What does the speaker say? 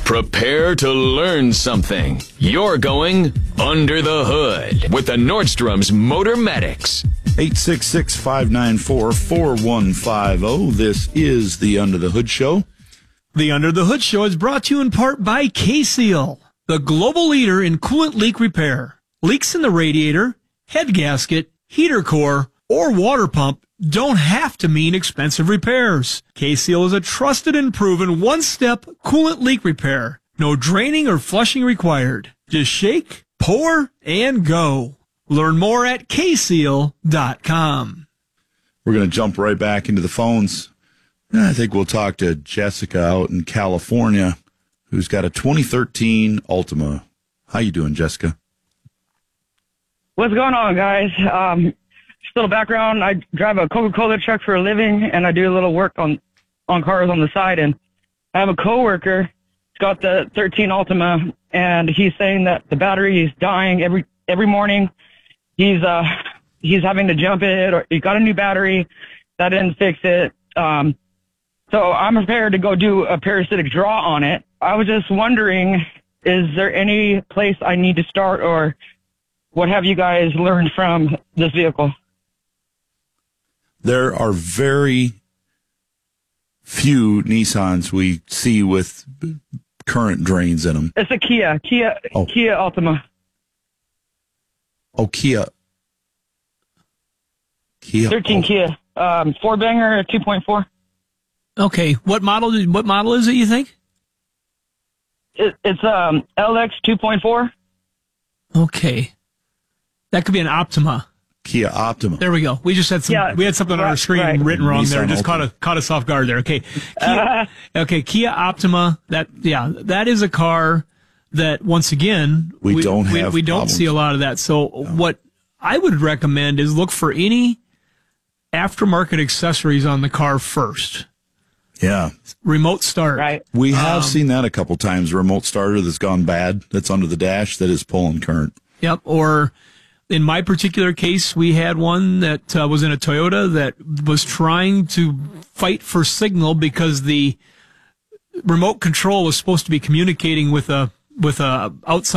Prepare to learn something. You're going under the hood with the Nordstrom's Motor Medics. 866-594-4150. This is the Under the Hood Show. The Under the Hood Show is brought to you in part by K-Seal, the global leader in coolant leak repair. Leaks in the radiator, head gasket, heater core, or water pump don't have to mean expensive repairs. K-Seal is a trusted and proven one-step coolant leak repair. No draining or flushing required. Just shake, pour, and go. Learn more at kseal.com. We're going to jump right back into the phones. And I think we'll talk to Jessica out in California, who's got a 2013 Altima. How you doing, Jessica? What's going on, guys? Just a little background. I drive a Coca-Cola truck for a living, and I do a little work on cars on the side. And I have a coworker. He's got the 13 Altima, and he's saying that the battery is dying every morning. He's having to jump it, or he got a new battery. That didn't fix it. So I'm prepared to go do a parasitic draw on it. I was just wondering, is there any place I need to start, or what have you guys learned from this vehicle? There are very few Nissans we see with current drains in them. It's a Kia Altima. Oh, Kia. 13 Kia. 4-banger, 2.4. Okay, what model is it, you think? It's LX 2.4. Okay. That could be an Optima. Kia Optima. There we go. We just had we had something on our screen written wrong Nissan there. Just Altima. caught us off guard there. Okay. Kia Optima. That is a car that, once again, we don't see a lot of that. So what I would recommend is look for any aftermarket accessories on the car first. Yeah. Remote start. Right. We have seen that a couple times. A remote starter that's gone bad, that's under the dash, that is pulling current. Yep. Or in my particular case, we had one that was in a Toyota that was trying to fight for signal because the remote control was supposed to be communicating with a outside